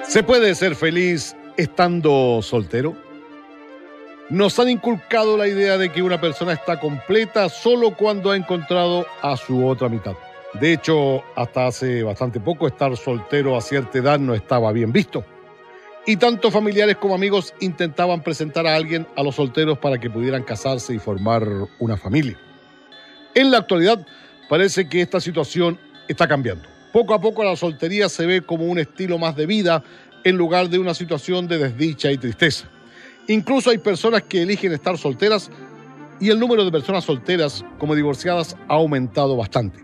¿Se puede ser feliz estando soltero? Nos han inculcado la idea de que una persona está completa solo cuando ha encontrado a su otra mitad. De hecho, hasta hace bastante poco estar soltero a cierta edad no estaba bien visto. Y tanto familiares como amigos intentaban presentar a alguien a los solteros para que pudieran casarse y formar una familia. En la actualidad parece que esta situación está cambiando. Poco a poco la soltería se ve como un estilo más de vida en lugar de una situación de desdicha y tristeza. Incluso hay personas que eligen estar solteras y el número de personas solteras como divorciadas ha aumentado bastante.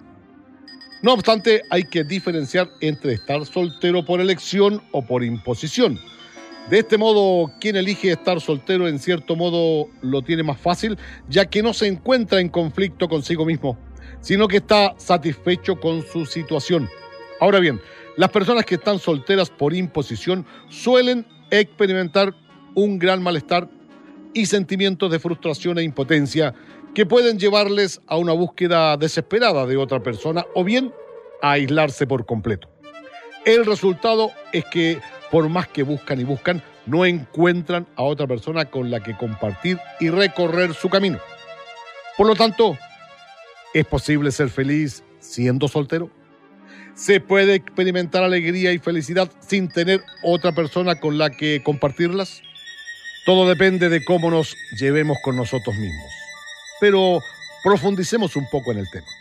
No obstante, hay que diferenciar entre estar soltero por elección o por imposición. De este modo, quien elige estar soltero en cierto modo lo tiene más fácil, ya que no se encuentra en conflicto consigo mismo, sino que está satisfecho con su situación. Ahora bien, las personas que están solteras por imposición suelen experimentar un gran malestar y sentimientos de frustración e impotencia que pueden llevarles a una búsqueda desesperada de otra persona o bien a aislarse por completo. El resultado es que por más que buscan y buscan, no encuentran a otra persona con la que compartir y recorrer su camino. Por lo tanto, ¿es posible ser feliz siendo soltero? ¿Se puede experimentar alegría y felicidad sin tener otra persona con la que compartirlas? Todo depende de cómo nos llevemos con nosotros mismos. Pero profundicemos un poco en el tema.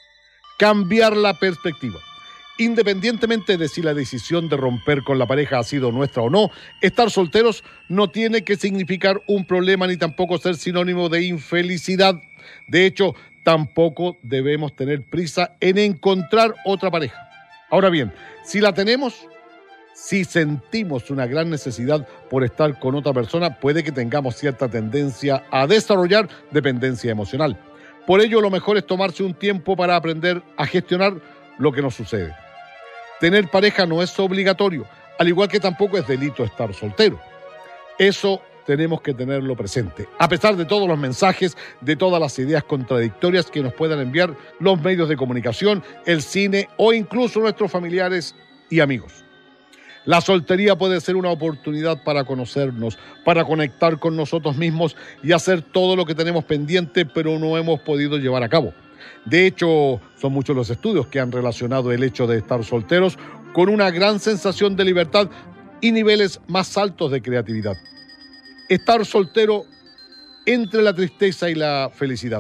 Cambiar la perspectiva. Independientemente de si la decisión de romper con la pareja ha sido nuestra o no, estar solteros no tiene que significar un problema ni tampoco ser sinónimo de infelicidad. De hecho, tampoco debemos tener prisa en encontrar otra pareja. Ahora bien, si la tenemos, si sentimos una gran necesidad por estar con otra persona, puede que tengamos cierta tendencia a desarrollar dependencia emocional. Por ello, lo mejor es tomarse un tiempo para aprender a gestionar lo que nos sucede. Tener pareja no es obligatorio, al igual que tampoco es delito estar soltero. Eso tenemos que tenerlo presente, a pesar de todos los mensajes, de todas las ideas contradictorias que nos puedan enviar los medios de comunicación, el cine o incluso nuestros familiares y amigos. La soltería puede ser una oportunidad para conocernos, para conectar con nosotros mismos y hacer todo lo que tenemos pendiente, pero no hemos podido llevar a cabo. De hecho, son muchos los estudios que han relacionado el hecho de estar solteros con una gran sensación de libertad y niveles más altos de creatividad. Estar soltero entre la tristeza y la felicidad.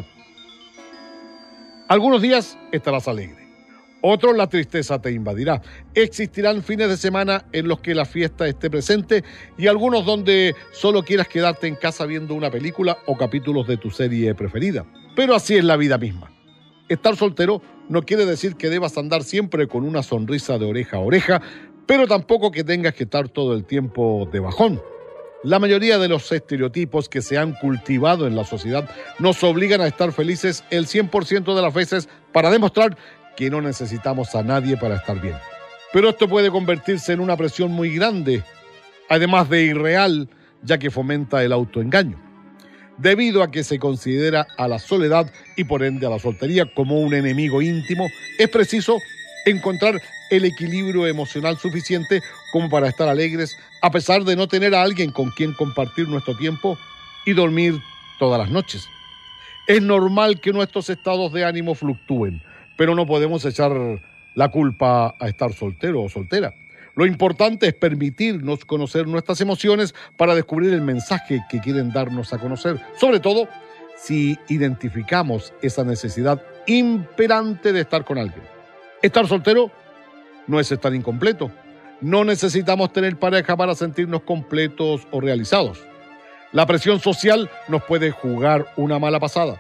Algunos días estarás alegre, otros la tristeza te invadirá. Existirán fines de semana en los que la fiesta esté presente y algunos donde solo quieras quedarte en casa viendo una película o capítulos de tu serie preferida. Pero así es la vida misma. Estar soltero no quiere decir que debas andar siempre con una sonrisa de oreja a oreja, pero tampoco que tengas que estar todo el tiempo de bajón. La mayoría de los estereotipos que se han cultivado en la sociedad nos obligan a estar felices el 100% de las veces para demostrar que no necesitamos a nadie para estar bien. Pero esto puede convertirse en una presión muy grande, además de irreal, ya que fomenta el autoengaño. Debido a que se considera a la soledad y por ende a la soltería como un enemigo íntimo, es preciso encontrar el equilibrio emocional suficiente como para estar alegres a pesar de no tener a alguien con quien compartir nuestro tiempo y dormir todas las noches. Es normal que nuestros estados de ánimo fluctúen, pero no podemos echar la culpa a estar soltero o soltera. Lo importante es permitirnos conocer nuestras emociones para descubrir el mensaje que quieren darnos a conocer, sobre todo si identificamos esa necesidad imperante de estar con alguien. Estar soltero no es estar incompleto. No necesitamos tener pareja para sentirnos completos o realizados. La presión social nos puede jugar una mala pasada.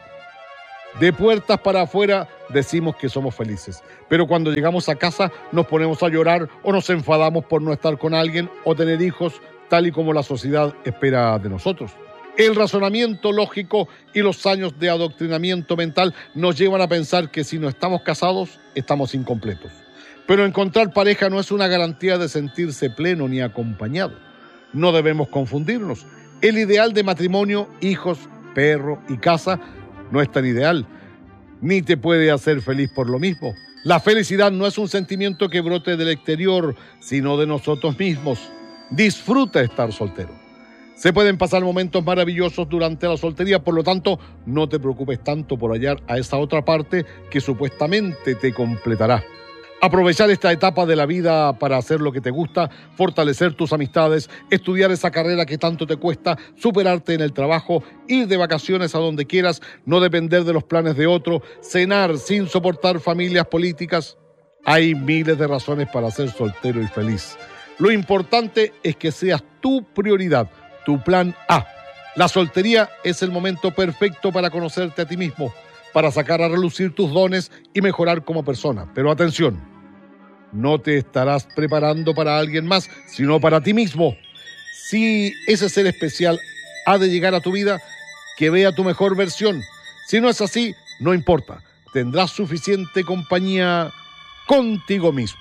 De puertas para afuera decimos que somos felices, pero cuando llegamos a casa nos ponemos a llorar o nos enfadamos por no estar con alguien o tener hijos tal y como la sociedad espera de nosotros. El razonamiento lógico y los años de adoctrinamiento mental nos llevan a pensar que si no estamos casados, estamos incompletos. Pero encontrar pareja no es una garantía de sentirse pleno ni acompañado. No debemos confundirnos. El ideal de matrimonio, hijos, perro y casa no es tan ideal, ni te puede hacer feliz por lo mismo. La felicidad no es un sentimiento que brote del exterior, sino de nosotros mismos. Disfruta estar soltero. Se pueden pasar momentos maravillosos durante la soltería, por lo tanto, no te preocupes tanto por hallar a esa otra parte que supuestamente te completará. Aprovechar esta etapa de la vida para hacer lo que te gusta, fortalecer tus amistades, estudiar esa carrera que tanto te cuesta, superarte en el trabajo, ir de vacaciones a donde quieras, no depender de los planes de otro, cenar sin soportar familias políticas. Hay miles de razones para ser soltero y feliz. Lo importante es que seas tu prioridad, tu plan A. La soltería es el momento perfecto para conocerte a ti mismo, para sacar a relucir tus dones y mejorar como persona. Pero atención, no te estarás preparando para alguien más, sino para ti mismo. Si ese ser especial ha de llegar a tu vida, que vea tu mejor versión. Si no es así, no importa. Tendrás suficiente compañía contigo mismo.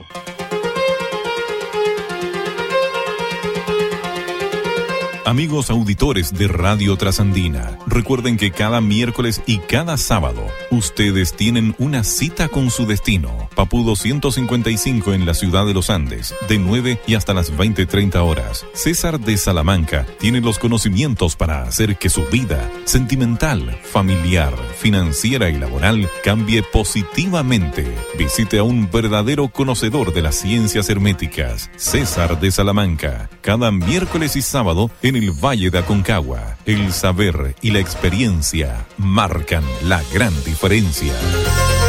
Amigos auditores de Radio Trasandina, recuerden que cada miércoles y cada sábado ustedes tienen una cita con su destino. Papudo 155 en la ciudad de Los Andes, de 9 y hasta las 20:30 horas. César de Salamanca tiene los conocimientos para hacer que su vida sentimental, familiar, financiera y laboral cambie positivamente. Visite a un verdadero conocedor de las ciencias herméticas, César de Salamanca, cada miércoles y sábado en el Valle de Aconcagua. El saber y la experiencia marcan la gran diferencia.